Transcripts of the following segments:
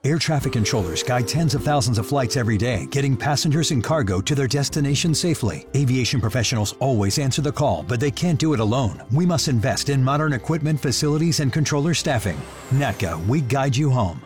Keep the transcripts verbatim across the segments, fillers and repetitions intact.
Air traffic controllers guide tens of thousands of flights every day, getting passengers and cargo to their destination safely. Aviation professionals always answer the call, but they can't do it alone. We must invest in modern equipment, facilities, and controller staffing. N A C A, we guide you home.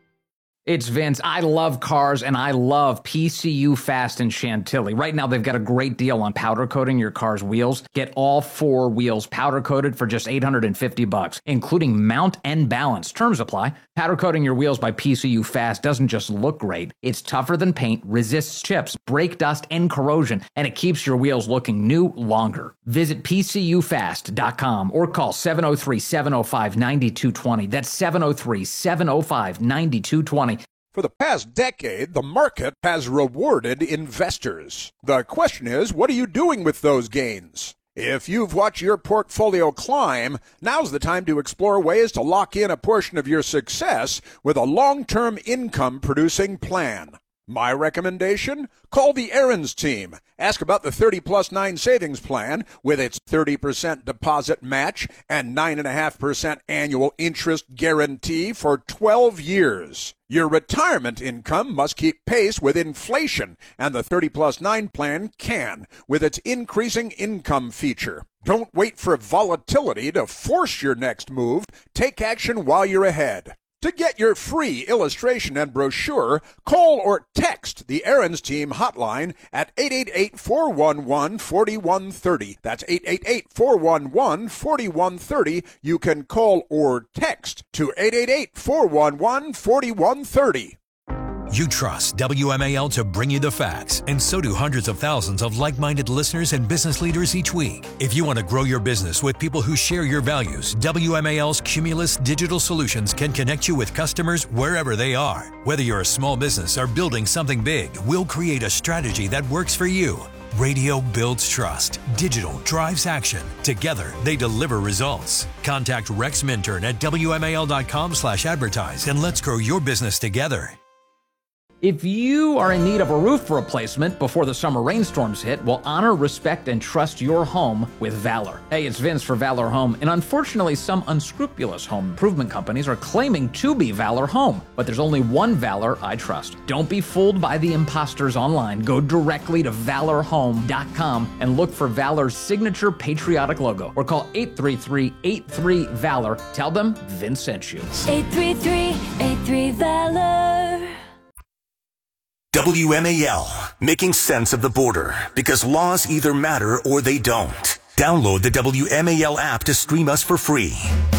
It's Vince. I love cars, and I love P C U Fast in Chantilly. Right now, they've got a great deal on powder coating your car's wheels. Get all four wheels powder coated for just eight hundred fifty bucks, including mount and balance. Terms apply. Powder coating your wheels by P C U Fast doesn't just look great. It's tougher than paint, resists chips, brake dust, and corrosion, and it keeps your wheels looking new longer. Visit P C U fast dot com or call seven oh three, seven oh five, nine two two oh. That's seven oh three, seven oh five, nine two two oh. For the past decade, the market has rewarded investors. The question is, what are you doing with those gains? If you've watched your portfolio climb, now's the time to explore ways to lock in a portion of your success with a long-term income-producing plan. My recommendation? Call the Aaron's team. Ask about the thirty plus nine savings plan with its thirty percent deposit match and nine point five percent annual interest guarantee for twelve years. Your retirement income must keep pace with inflation, and the thirty plus nine plan can with its increasing income feature. Don't wait for volatility to force your next move. Take action while you're ahead. To get your free illustration and brochure, call or text the Aaron's Team hotline at eight eight eight, four one one, four one three zero. That's eight eight eight, four one one, four one three zero. You can call or text to eight eight eight, four one one, four one three zero. You trust W M A L to bring you the facts, and so do hundreds of thousands of like-minded listeners and business leaders each week. If you want to grow your business with people who share your values, W M A L's Cumulus Digital Solutions can connect you with customers wherever they are. Whether you're a small business or building something big, we'll create a strategy that works for you. Radio builds trust. Digital drives action. Together, they deliver results. Contact Rex Minturn at W M A L dot com slash advertise and let's grow your business together. If you are in need of a roof replacement before the summer rainstorms hit, well, honor, respect, and trust your home with Valor. Hey, it's Vince for Valor Home, and unfortunately, some unscrupulous home improvement companies are claiming to be Valor Home, but there's only one Valor I trust. Don't be fooled by the imposters online. Go directly to valor home dot com and look for Valor's signature patriotic logo, or call eight three three, eight three, VALOR. Tell them Vince sent you. eight three three, eight three, VALOR. W M A L, making sense of the border, because laws either matter or they don't. Download the W M A L app to stream us for free.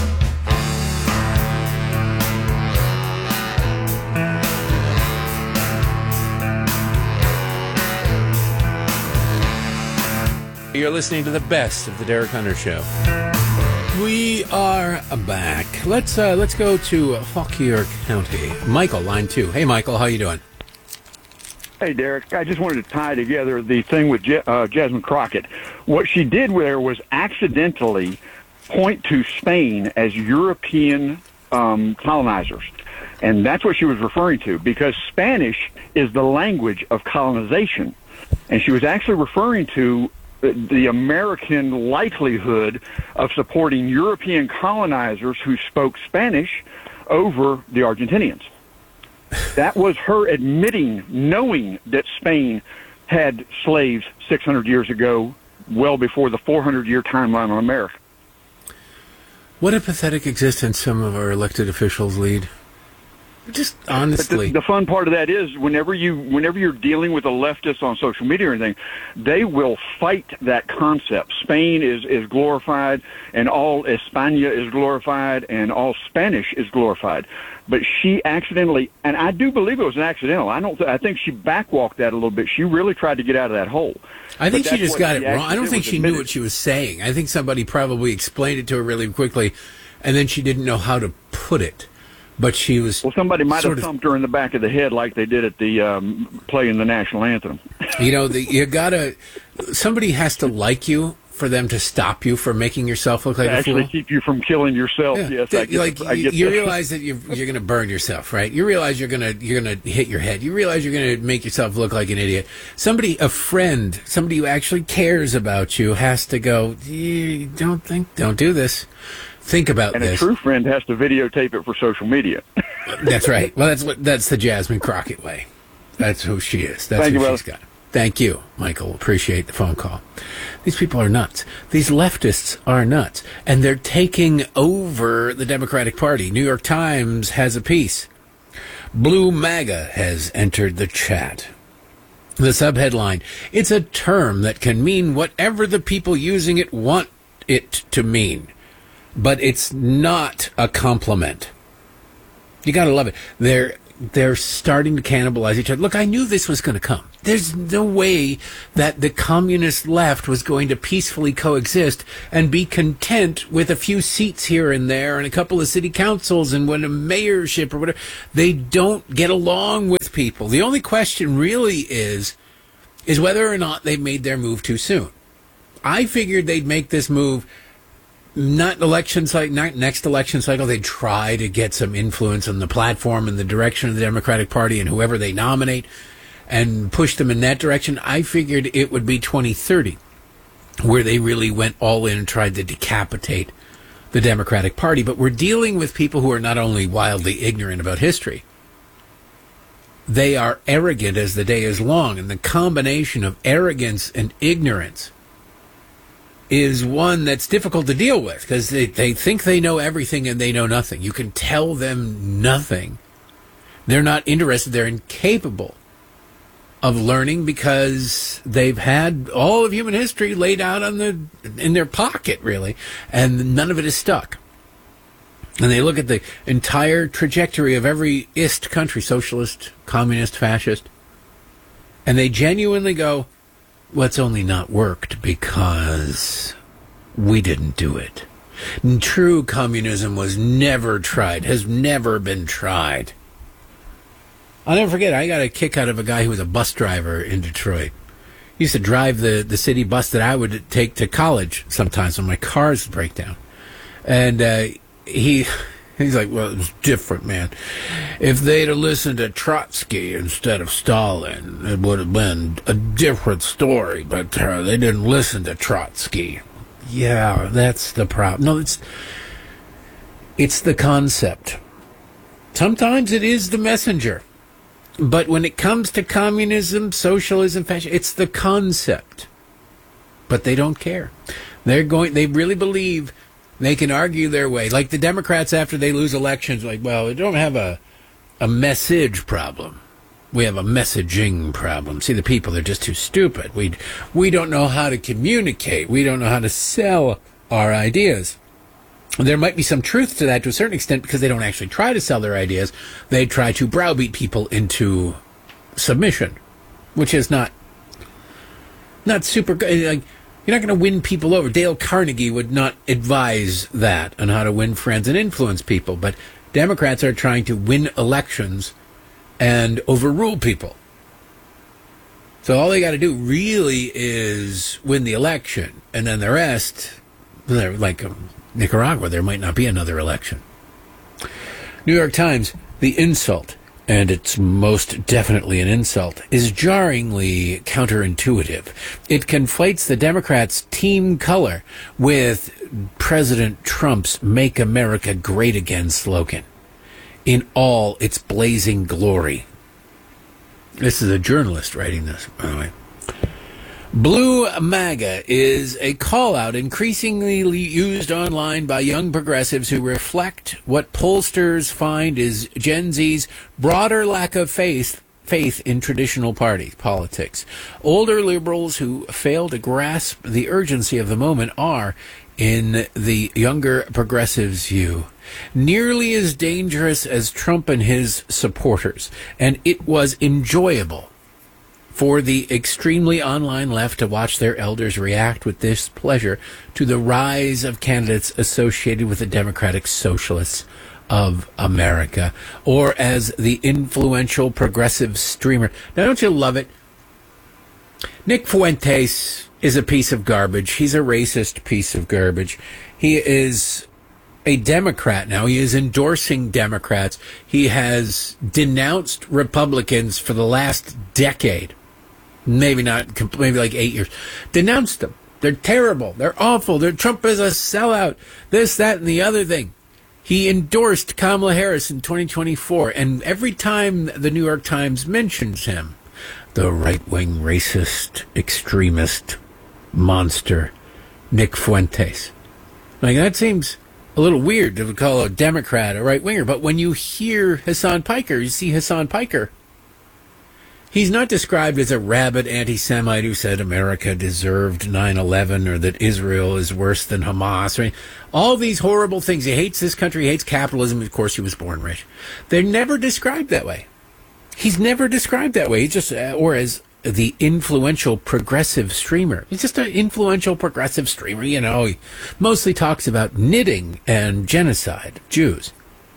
You're listening to the best of the Derek Hunter Show. We are back. Let's uh, let's go to Fauquier County. Michael, line two. Hey, Michael, how you doing? Hey, Derek, I just wanted to tie together the thing with Je- uh, Jasmine Crockett. What she did there was accidentally point to Spain as European um, colonizers. And that's what she was referring to, because Spanish is the language of colonization. And she was actually referring to the American likelihood of supporting European colonizers who spoke Spanish over the Argentinians. That was her admitting, knowing that Spain had slaves six hundred years ago, well before the four hundred year timeline on America. What a pathetic existence some of our elected officials lead. Just honestly. But the, the fun part of that is whenever, you, whenever you're dealing with a leftist on social media or anything, they will fight that concept. Spain is, is glorified, and all España is glorified, and all Spanish is glorified. But she accidentally, and I do believe it was an accidental. I don't. Th- I think she backwalked that a little bit. She really tried to get out of that hole. I think but she just got it wrong. I don't think she admitted. knew what she was saying. I think somebody probably explained it to her really quickly, and then she didn't know how to put it. But she was. Well, somebody might have of, thumped her in the back of the head like they did at the um, playing the national anthem. You know, the, you gotta. Somebody has to like you for them to stop you from making yourself look like actually a fool. Keep you from killing yourself. Yeah. Yes, I get, like I get you that. realize that you're you're going to burn yourself, right? You realize you're going to you're going to hit your head. You realize you're going to make yourself look like an idiot. Somebody, a friend, somebody who actually cares about you, has to go. You don't think, don't do this. Think about and this. And a true friend has to videotape it for social media. That's right. Well, that's what that's the Jasmine Crockett way. That's who she is. That's Thank who you, she's got. Thank you, Michael. Appreciate the phone call. These people are nuts. These leftists are nuts. And they're taking over the Democratic Party. New York Times has a piece. Blue MAGA has entered the chat. The subheadline, it's a term that can mean whatever the people using it want it to mean. But it's not a compliment. You got to love it. They're they're starting to cannibalize each other. Look, I knew this was going to come. There's no way that the communist left was going to peacefully coexist and be content with a few seats here and there and a couple of city councils and one a mayorship or whatever. They don't get along with people. The only question really is, is whether or not they've made their move too soon. I figured they'd make this move not election cycle, not next election cycle. They'd try to get some influence on the platform and the direction of the Democratic Party and whoever they nominate and push them in that direction. I figured it would be twenty thirty, where they really went all in and tried to decapitate the Democratic Party. But we're dealing with people who are not only wildly ignorant about history, they are arrogant as the day is long. And the combination of arrogance and ignorance is one that's difficult to deal with because they, they think they know everything and they know nothing. You can tell them nothing. They're not interested. They're incapable of learning because they've had all of human history laid out on the in their pocket, really, and none of it is stuck. And they look at the entire trajectory of every ist country, socialist, communist, fascist, and they genuinely go, well, it's only not worked because we didn't do it. True communism was never tried, has never been tried. I'll never forget, I got a kick out of a guy who was a bus driver in Detroit. He used to drive the, the city bus that I would take to college sometimes when my cars would break down. And uh, he... He's like, well, it was different, man. If they'd have listened to Trotsky instead of Stalin, it would have been a different story. But uh, they didn't listen to Trotsky. Yeah, that's the problem. No, it's it's the concept. Sometimes it is the messenger. But when it comes to communism, socialism, fascism, it's the concept. But they don't care. They're going. They really believe they can argue their way. Like the Democrats, after they lose elections, like, well, we don't have a a message problem. We have a messaging problem. See, the people are just too stupid. We we don't know how to communicate. We don't know how to sell our ideas. There might be some truth to that to a certain extent because they don't actually try to sell their ideas. They try to browbeat people into submission, which is not not super good. Like, you're not going to win people over. Dale Carnegie would not advise that on how to win friends and influence people. But Democrats are trying to win elections and overrule people. So all they got to do really is win the election. And then the rest, like um, Nicaragua, there might not be another election. New York Times, the insult, and it's most definitely an insult, is jarringly counterintuitive. It conflates the Democrats' team color with President Trump's Make America Great Again slogan in all its blazing glory. This is a journalist writing this, by the way. Blue MAGA is a call-out increasingly used online by young progressives who reflect what pollsters find is Gen Z's broader lack of faith faith in traditional party politics. Older liberals who fail to grasp the urgency of the moment are, in the younger progressives' view, nearly as dangerous as Trump and his supporters, and it was enjoyable for the extremely online left to watch their elders react with displeasure to the rise of candidates associated with the Democratic Socialists of America, or as the influential progressive streamer. Now, don't you love it? Nick Fuentes is a piece of garbage. He's a racist piece of garbage. He is a Democrat now. He is endorsing Democrats. He has denounced Republicans for the last decade. Maybe not, maybe like eight years. Denounced them. They're terrible. They're awful. They're, Trump is a sellout. This, that, and the other thing. He endorsed Kamala Harris in twenty twenty-four, and every time the New York Times mentions him, the right-wing racist, extremist monster, Nick Fuentes. Like, that seems a little weird to call a Democrat a right-winger, but when you hear Hassan Piker, you see Hassan Piker, he's not described as a rabid anti-Semite who said America deserved nine eleven or that Israel is worse than Hamas. Or all these horrible things. He hates this country, he hates capitalism. Of course, he was born rich. They're never described that way. He's never described that way. He's just, uh, or as the influential progressive streamer. He's just an influential progressive streamer. You know, he mostly talks about knitting and genocide of Jews.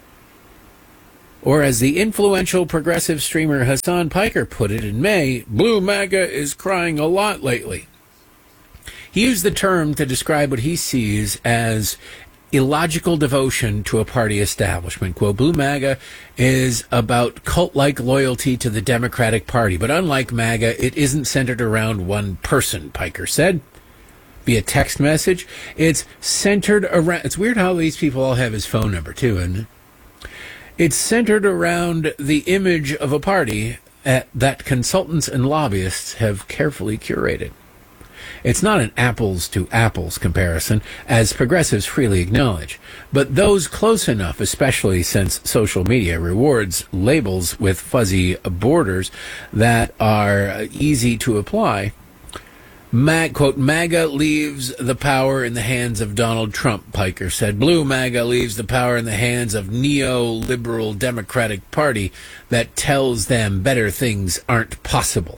Or as the influential progressive streamer Hassan Piker put it in May, Blue MAGA is crying a lot lately. He used the term to describe what he sees as illogical devotion to a party establishment. Quote, Blue MAGA is about cult-like loyalty to the Democratic Party, but unlike MAGA, it isn't centered around one person, Piker said via text message. It's centered around, it's weird how these people all have his phone number too, isn't it? It's centered around the image of a party at, that consultants and lobbyists have carefully curated. It's not an apples-to-apples comparison, as progressives freely acknowledge, but those close enough, especially since social media rewards labels with fuzzy borders that are easy to apply. Mag, quote, MAGA leaves the power in the hands of Donald Trump, Piker said. Blue MAGA leaves the power in the hands of neoliberal Democratic Party that tells them better things aren't possible.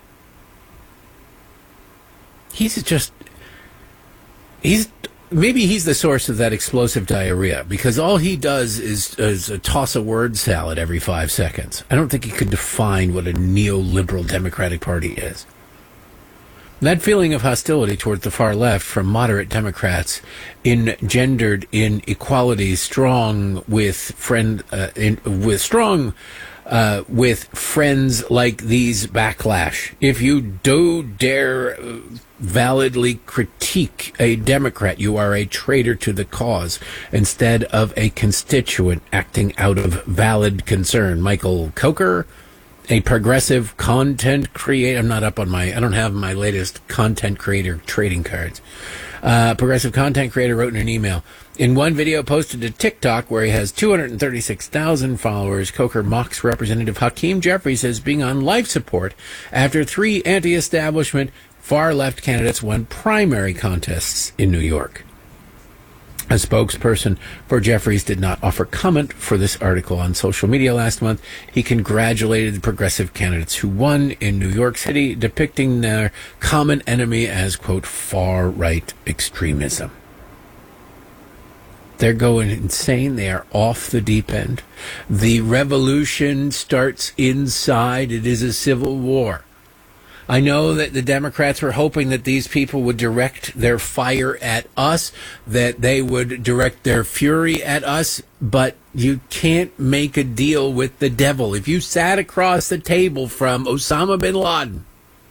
He's just, he's, maybe he's the source of that explosive diarrhea, because all he does is, is a toss a word salad every five seconds. I don't think he could define what a neoliberal Democratic Party is. That feeling of hostility toward the far left from moderate Democrats engendered in equality strong with friend, uh, in, with strong, uh, with friends like these backlash. If you do dare validly critique a Democrat, you are a traitor to the cause instead of a constituent acting out of valid concern. Michael Coker, a progressive content creator. I'm not up on my, I don't have my latest content creator trading cards. Uh, progressive content creator wrote in an email. In one video posted to TikTok, where he has two hundred thirty-six thousand followers, Coker mocks Representative Hakeem Jeffries as being on life support after three anti-establishment far-left candidates won primary contests in New York. A spokesperson for Jeffries did not offer comment for this article on social media last month. He congratulated the progressive candidates who won in New York City, depicting their common enemy as, quote, far-right extremism. They're going insane. They are off the deep end. The revolution starts inside. It is a civil war. I know that the Democrats were hoping that these people would direct their fire at us, that they would direct their fury at us, but you can't make a deal with the devil. If you sat across the table from Osama bin Laden,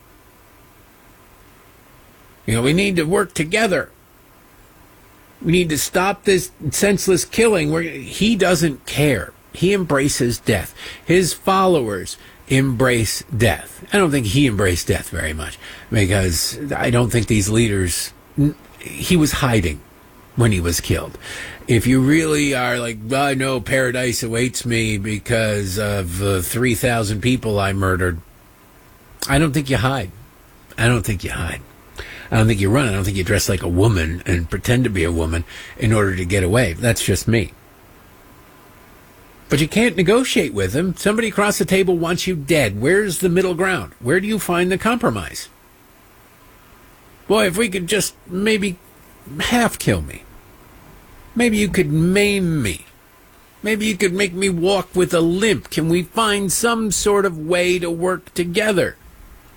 you know, we need to work together. We need to stop this senseless killing where he doesn't care. He embraces death. His followers embrace death. I don't think he embraced death very much, because I don't think these leaders, he was hiding when he was killed. If you really are like, well, I know paradise awaits me because of the three thousand people I murdered, I don't think you hide. I don't think you hide. I don't think you run. I don't think you dress like a woman and pretend to be a woman in order to get away. That's just me. But you can't negotiate with them. Somebody across the table wants you dead. Where's the middle ground? Where do you find the compromise? Boy, if we could just maybe half kill me. Maybe you could maim me. Maybe you could make me walk with a limp. Can we find some sort of way to work together?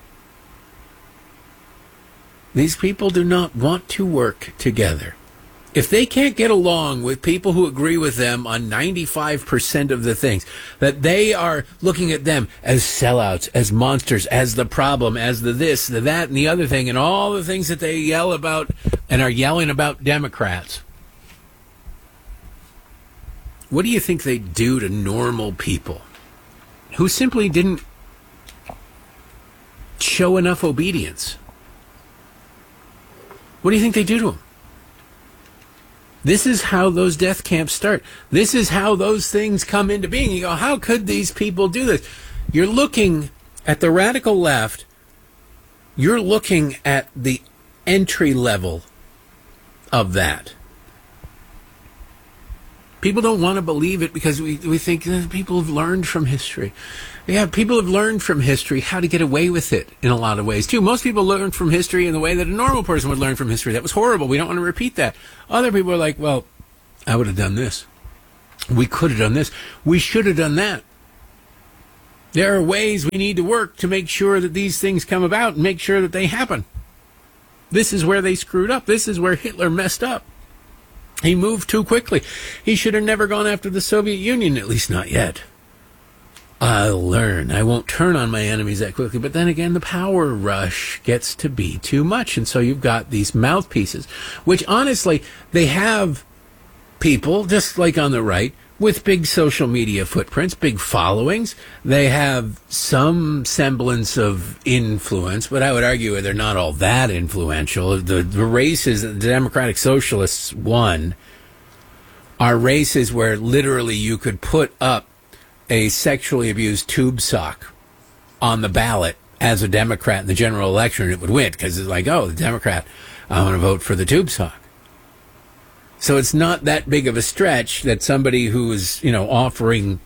These people do not want to work together. If they can't get along with people who agree with them on ninety-five percent of the things, that they are looking at them as sellouts, as monsters, as the problem, as the this, the that, and the other thing, and all the things that they yell about and are yelling about Democrats, what do you think they do to normal people who simply didn't show enough obedience? What do you think they do to them? This is how those death camps start. This is how those things come into being. You go, how could these people do this? You're looking at the radical left. You're looking at the entry level of that. People don't want to believe it because we, we think eh, people have learned from history. Yeah, people have learned from history how to get away with it in a lot of ways, too. Most people learn from history in the way that a normal person would learn from history. That was horrible. We don't want to repeat that. Other people are like, well, I would have done this. We could have done this. We should have done that. There are ways we need to work to make sure that these things come about and make sure that they happen. This is where they screwed up. This is where Hitler messed up. He moved too quickly. He should have never gone after the Soviet Union, at least not yet. I'll learn. I won't turn on my enemies that quickly. But then again, the power rush gets to be too much. And so you've got these mouthpieces, which honestly, they have people, just like on the right, with big social media footprints, big followings. They have some semblance of influence, but I would argue they're not all that influential. The, the races that the Democratic Socialists won are races where literally you could put up a sexually abused tube sock on the ballot as a Democrat in the general election, and it would win because it's like, oh, the Democrat, I want to vote for the tube sock. So it's not that big of a stretch that somebody who is, you know, offering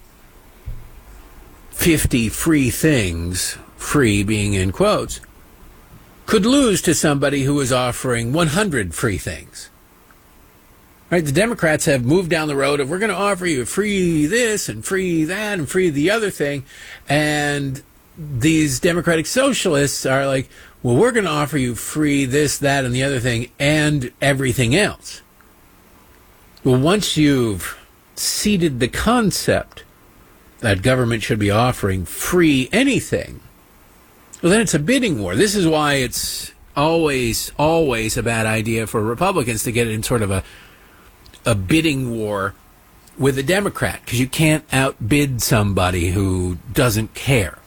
fifty free things, free being in quotes, could lose to somebody who is offering one hundred free things. Right? The Democrats have moved down the road of, we're going to offer you free this and free that and free the other thing. And these Democratic Socialists are like, well, we're going to offer you free this, that, and the other thing and everything else. Well, once you've seeded the concept that government should be offering free anything, well, then it's a bidding war. This is why it's always, always a bad idea for Republicans to get in sort of a a bidding war with a Democrat, because you can't outbid somebody who doesn't care.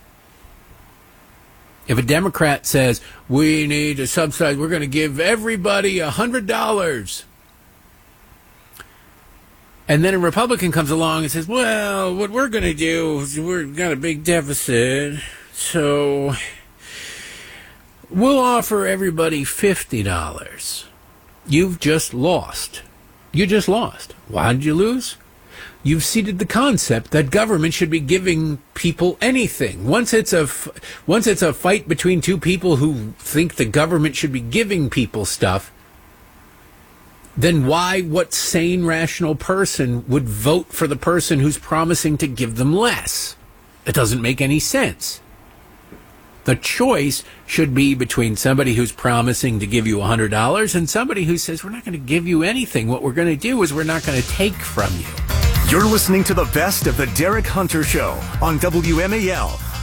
If a Democrat says, we need to subsidize, we're going to give everybody one hundred dollars, and then a Republican comes along and says, well, what we're going to do is we've got a big deficit, so we'll offer everybody fifty dollars. You've just lost. You just lost. Why did you lose? You've seeded the concept that government should be giving people anything. Once it's a, f- once it's a fight between two people who think the government should be giving people stuff, then why, what sane, rational person would vote for the person who's promising to give them less? It doesn't make any sense. The choice should be between somebody who's promising to give you one hundred dollars and somebody who says, we're not going to give you anything. What we're going to do is we're not going to take from you. You're listening to the best of the Derek Hunter Show on W M A L,